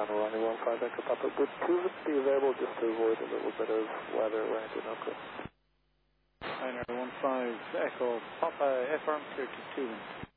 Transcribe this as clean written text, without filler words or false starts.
Channel running 15 Echo Papa. Would 2 be available just to avoid a little bit of weather around in Oakland? Niner 15 Echo Papa, affirm clear to 2.